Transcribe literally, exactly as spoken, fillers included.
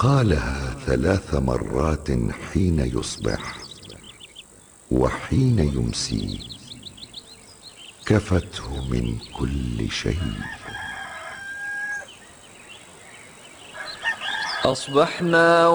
قالها ثلاث مرات حين يصبح وحين يمسي، كفته من كل شيء. أصبحنا